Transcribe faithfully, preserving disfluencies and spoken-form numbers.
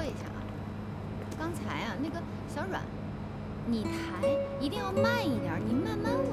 一下啊。刚才啊，那个小阮，你弹一定要慢一点，你慢慢